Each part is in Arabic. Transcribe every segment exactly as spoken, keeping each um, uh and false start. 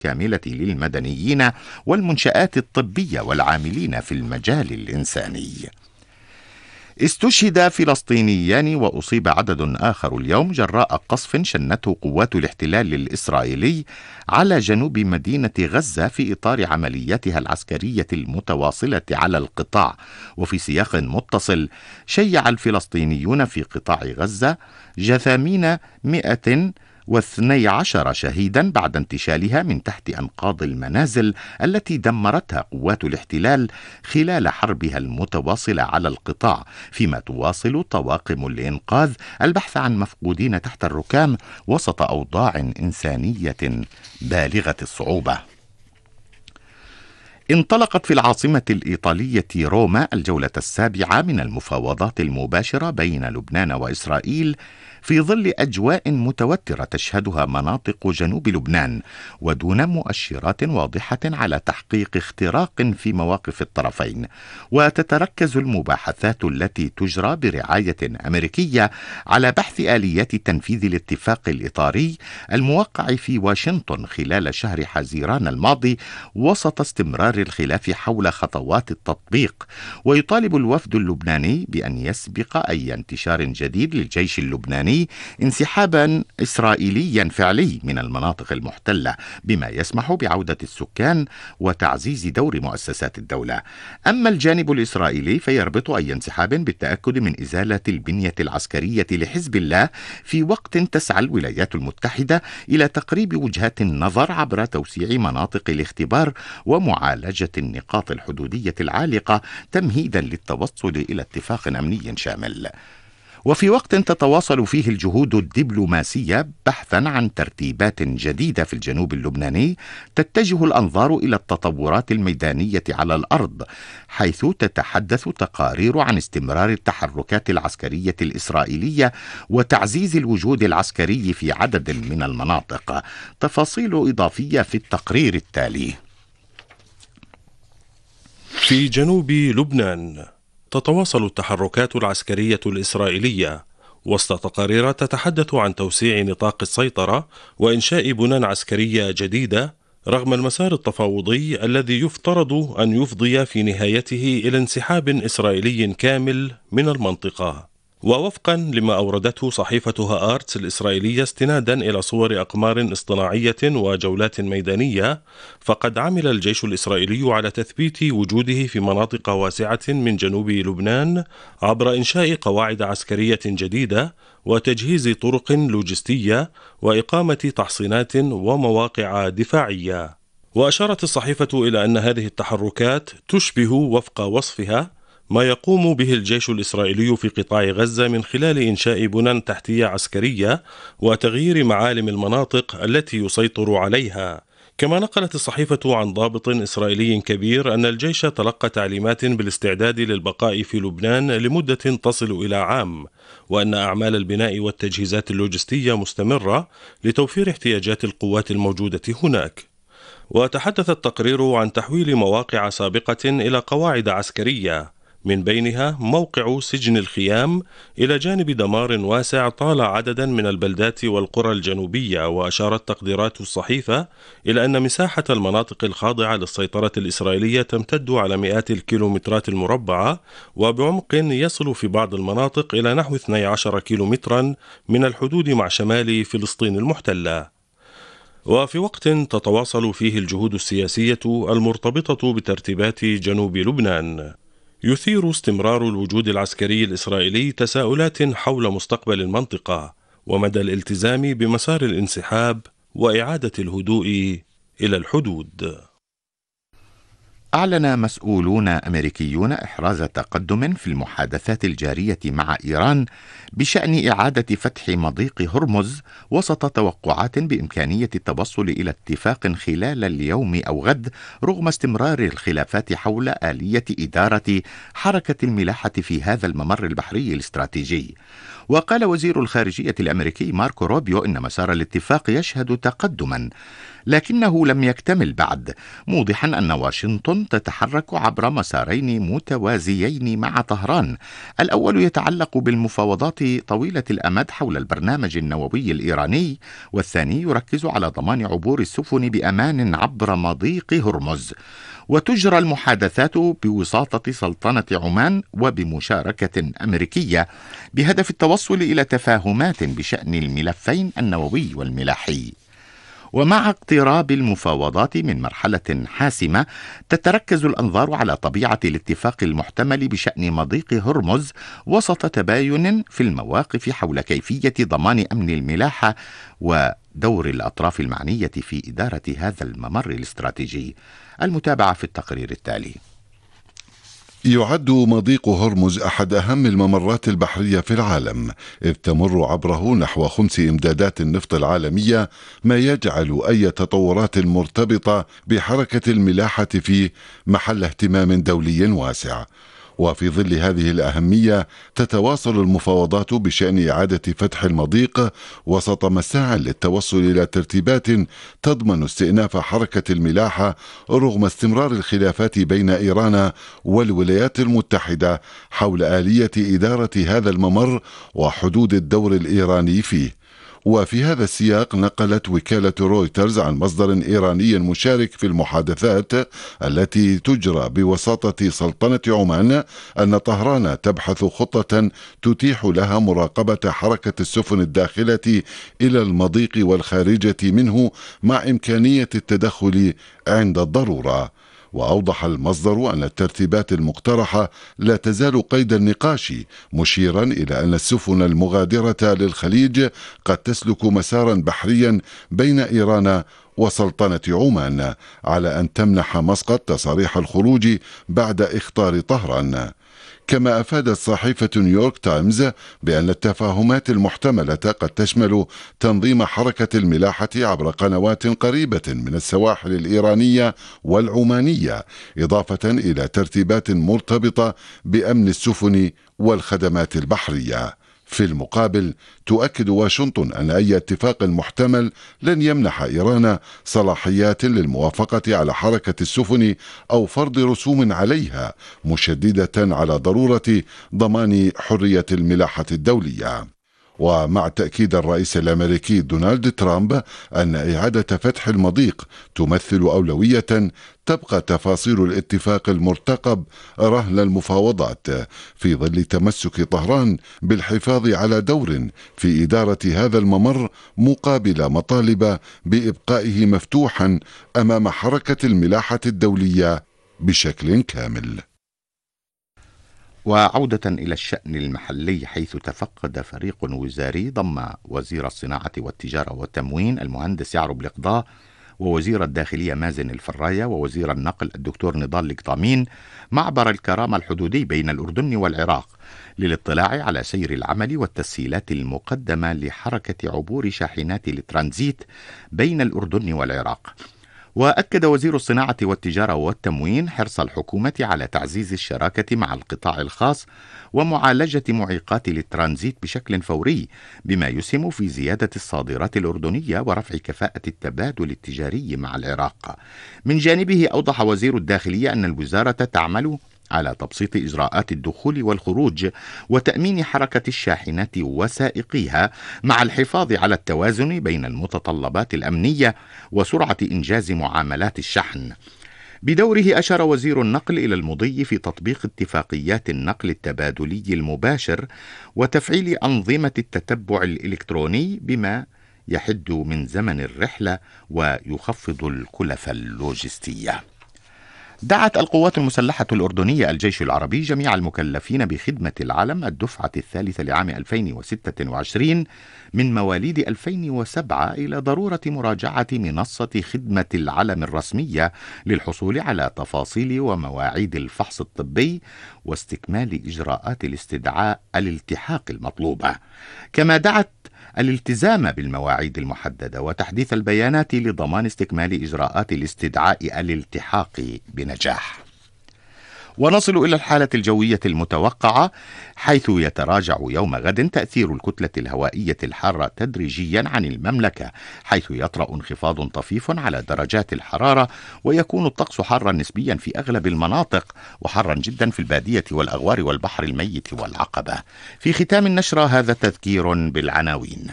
كاملة للمدنيين والمنشآت الطبية والعاملين في المجال الإنساني. استشهد فلسطينيان وأصيب عدد آخر اليوم جراء قصف شنته قوات الاحتلال الإسرائيلي على جنوب مدينة غزة في إطار عملياتها العسكرية المتواصلة على القطاع. وفي سياق متصل، شيع الفلسطينيون في قطاع غزة جثامين مئة واثني عشر شهيدا بعد انتشالها من تحت أنقاض المنازل التي دمرتها قوات الاحتلال خلال حربها المتواصلة على القطاع، فيما تواصل طواقم الإنقاذ البحث عن مفقودين تحت الركام وسط أوضاع إنسانية بالغة الصعوبة. انطلقت في العاصمة الإيطالية روما الجولة السابعة من المفاوضات المباشرة بين لبنان وإسرائيل في ظل أجواء متوترة تشهدها مناطق جنوب لبنان، ودون مؤشرات واضحة على تحقيق اختراق في مواقف الطرفين. وتتركز المباحثات التي تجرى برعاية أمريكية على بحث آليات تنفيذ الاتفاق الإطاري الموقع في واشنطن خلال شهر حزيران الماضي وسط استمرار الخلاف حول خطوات التطبيق. ويطالب الوفد اللبناني بأن يسبق أي انتشار جديد للجيش اللبناني انسحابا إسرائيليا فعلي من المناطق المحتلة، بما يسمح بعودة السكان وتعزيز دور مؤسسات الدولة. أما الجانب الإسرائيلي فيربط أي انسحاب بالتأكد من إزالة البنية العسكرية لحزب الله، في وقت تسعى الولايات المتحدة إلى تقريب وجهات النظر عبر توسيع مناطق الاختبار ومعالجة النقاط الحدودية العالقة تمهيدا للتوصل إلى اتفاق أمني شامل. وفي وقت تتواصل فيه الجهود الدبلوماسية بحثا عن ترتيبات جديدة في الجنوب اللبناني، تتجه الأنظار إلى التطورات الميدانية على الأرض، حيث تتحدث تقارير عن استمرار التحركات العسكرية الإسرائيلية وتعزيز الوجود العسكري في عدد من المناطق. تفاصيل إضافية في التقرير التالي. في جنوب لبنان تتواصل التحركات العسكرية الإسرائيلية وسط تقارير تتحدث عن توسيع نطاق السيطرة وإنشاء بنى عسكرية جديدة، رغم المسار التفاوضي الذي يفترض أن يفضي في نهايته إلى انسحاب إسرائيلي كامل من المنطقة. ووفقا لما أوردته صحيفة هآرتس الإسرائيلية استنادا إلى صور أقمار اصطناعية وجولات ميدانية، فقد عمل الجيش الإسرائيلي على تثبيت وجوده في مناطق واسعة من جنوب لبنان عبر إنشاء قواعد عسكرية جديدة وتجهيز طرق لوجستية وإقامة تحصينات ومواقع دفاعية. وأشارت الصحيفة إلى أن هذه التحركات تشبه وفق وصفها ما يقوم به الجيش الإسرائيلي في قطاع غزة من خلال إنشاء بنى تحتية عسكرية وتغيير معالم المناطق التي يسيطر عليها. كما نقلت الصحيفة عن ضابط إسرائيلي كبير أن الجيش تلقى تعليمات بالاستعداد للبقاء في لبنان لمدة تصل إلى عام، وأن أعمال البناء والتجهيزات اللوجستية مستمرة لتوفير احتياجات القوات الموجودة هناك. وتحدث التقرير عن تحويل مواقع سابقة إلى قواعد عسكرية، من بينها موقع سجن الخيام، إلى جانب دمار واسع طال عددا من البلدات والقرى الجنوبية. وأشارت تقديرات الصحيفة إلى أن مساحة المناطق الخاضعة للسيطرة الإسرائيلية تمتد على مئات الكيلومترات المربعة، وبعمق يصل في بعض المناطق إلى نحو اثني عشر كيلومترا من الحدود مع شمال فلسطين المحتلة. وفي وقت تتواصل فيه الجهود السياسية المرتبطة بترتيبات جنوب لبنان، يثير استمرار الوجود العسكري الإسرائيلي تساؤلات حول مستقبل المنطقة ومدى الالتزام بمسار الانسحاب وإعادة الهدوء إلى الحدود. أعلن مسؤولون أمريكيون إحراز تقدم في المحادثات الجارية مع إيران بشأن إعادة فتح مضيق هرمز، وسط توقعات بإمكانية التوصل إلى اتفاق خلال اليوم أو غد، رغم استمرار الخلافات حول آلية إدارة حركة الملاحة في هذا الممر البحري الاستراتيجي. وقال وزير الخارجية الأمريكي ماركو روبيو إن مسار الاتفاق يشهد تقدما لكنه لم يكتمل بعد، موضحا أن واشنطن تتحرك عبر مسارين متوازيين مع طهران. الأول يتعلق بالمفاوضات طويلة الأمد حول البرنامج النووي الإيراني، والثاني يركز على ضمان عبور السفن بأمان عبر مضيق هرمز. وتجرى المحادثات بوساطة سلطنة عمان وبمشاركة أمريكية بهدف التوصل إلى تفاهمات بشأن الملفين النووي والملاحي. ومع اقتراب المفاوضات من مرحلة حاسمة، تتركز الأنظار على طبيعة الاتفاق المحتمل بشأن مضيق هرمز وسط تباين في المواقف حول كيفية ضمان أمن الملاحة ودور الأطراف المعنية في إدارة هذا الممر الاستراتيجي. المتابعة في التقرير التالي. يعد مضيق هرمز أحد أهم الممرات البحرية في العالم، إذ تمر عبره نحو خمس إمدادات النفط العالمية، ما يجعل أي تطورات مرتبطة بحركة الملاحة فيه محل اهتمام دولي واسع. وفي ظل هذه الأهمية تتواصل المفاوضات بشأن إعادة فتح المضيق وسط مساعٍ للتوصل إلى ترتيبات تضمن استئناف حركة الملاحة رغم استمرار الخلافات بين إيران والولايات المتحدة حول آلية إدارة هذا الممر وحدود الدور الإيراني فيه. وفي هذا السياق نقلت وكالة رويترز عن مصدر إيراني مشارك في المحادثات التي تجرى بوساطة سلطنة عمان أن طهران تبحث خطة تتيح لها مراقبة حركة السفن الداخلة إلى المضيق والخارجة منه مع إمكانية التدخل عند الضرورة. وأوضح المصدر أن الترتيبات المقترحة لا تزال قيد النقاش، مشيرا إلى أن السفن المغادرة للخليج قد تسلك مسارا بحريا بين إيران وسلطنة عمان، على أن تمنح مسقط تصاريح الخروج بعد إخطار طهران. كما أفادت صحيفة نيويورك تايمز بأن التفاهمات المحتملة قد تشمل تنظيم حركة الملاحة عبر قنوات قريبة من السواحل الإيرانية والعمانية، إضافة إلى ترتيبات مرتبطة بأمن السفن والخدمات البحرية. في المقابل تؤكد واشنطن أن أي اتفاق محتمل لن يمنح إيران صلاحيات للموافقة على حركة السفن أو فرض رسوم عليها، مشددة على ضرورة ضمان حرية الملاحة الدولية. ومع تأكيد الرئيس الأمريكي دونالد ترامب أن إعادة فتح المضيق تمثل أولوية، تبقى تفاصيل الاتفاق المرتقب رهن المفاوضات، في ظل تمسك طهران بالحفاظ على دور في إدارة هذا الممر مقابل مطالب بإبقائه مفتوحا أمام حركة الملاحة الدولية بشكل كامل. وعودة إلى الشأن المحلي، حيث تفقد فريق وزاري ضم وزير الصناعة والتجارة والتموين المهندس يعرب القضاء، ووزير الداخلية مازن الفراية، ووزير النقل الدكتور نضال القطامين معبر الكرامة الحدودي بين الأردن والعراق للاطلاع على سير العمل والتسهيلات المقدمة لحركة عبور شاحنات الترانزيت بين الأردن والعراق. وأكد وزير الصناعة والتجارة والتموين حرص الحكومة على تعزيز الشراكة مع القطاع الخاص ومعالجة معيقات الترانزيت بشكل فوري، بما يسهم في زيادة الصادرات الأردنية ورفع كفاءة التبادل التجاري مع العراق. من جانبه أوضح وزير الداخلية أن الوزارة تعمل على تبسيط إجراءات الدخول والخروج وتأمين حركة الشاحنات وسائقيها، مع الحفاظ على التوازن بين المتطلبات الأمنية وسرعة إنجاز معاملات الشحن. بدوره أشار وزير النقل إلى المضي في تطبيق اتفاقيات النقل التبادلي المباشر وتفعيل أنظمة التتبع الإلكتروني، بما يحد من زمن الرحلة ويخفض الكلفة اللوجستية. دعت القوات المسلحة الأردنية الجيش العربي جميع المكلفين بخدمة العلم الدفعة الثالثة لعام ألفين وستة وعشرين من مواليد ألفين وسبعة إلى ضرورة مراجعة منصة خدمة العلم الرسمية للحصول على تفاصيل ومواعيد الفحص الطبي واستكمال إجراءات الاستدعاء الالتحاق المطلوبة. كما دعت الالتزام بالمواعيد المحددة وتحديث البيانات لضمان استكمال إجراءات الاستدعاء الالتحاق بنجاح. ونصل إلى الحالة الجوية المتوقعة، حيث يتراجع يوم غد تأثير الكتلة الهوائية الحارة تدريجيا عن المملكة، حيث يطرأ انخفاض طفيف على درجات الحرارة، ويكون الطقس حارا نسبيا في أغلب المناطق، وحارا جدا في البادية والأغوار والبحر الميت والعقبة. في ختام النشرة هذا تذكير بالعناوين.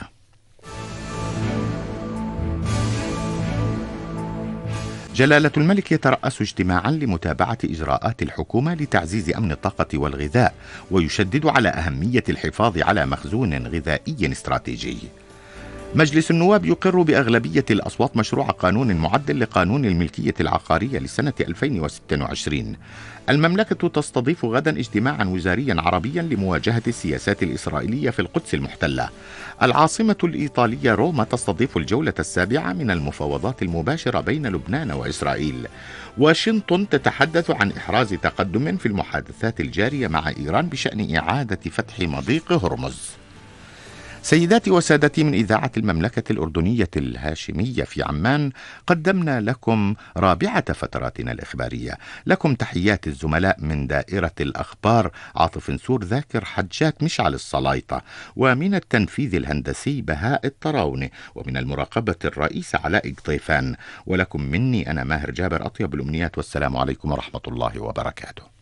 جلالة الملك يترأس اجتماعا لمتابعة إجراءات الحكومة لتعزيز أمن الطاقة والغذاء، ويشدد على أهمية الحفاظ على مخزون غذائي استراتيجي. مجلس النواب يقر بأغلبية الأصوات مشروع قانون معدل لقانون الملكية العقارية لسنة ألفين وستة وعشرين. المملكة تستضيف غدا اجتماعا وزاريا عربيا لمواجهة السياسات الإسرائيلية في القدس المحتلة. العاصمة الإيطالية روما تستضيف الجولة السابعة من المفاوضات المباشرة بين لبنان وإسرائيل. واشنطن تتحدث عن إحراز تقدم في المحادثات الجارية مع إيران بشأن إعادة فتح مضيق هرمز. سيداتي وسادتي، من إذاعة المملكة الأردنية الهاشمية في عمان قدمنا لكم رابعة فتراتنا الإخبارية. لكم تحيات الزملاء من دائرة الأخبار عاطف نسور، ذاكر حجات، مشعل الصلايطة، ومن التنفيذ الهندسي بهاء الطراوني، ومن المراقبة الرئيس علاء قطيفان. ولكم مني أنا ماهر جابر أطيب الأمنيات، والسلام عليكم ورحمة الله وبركاته.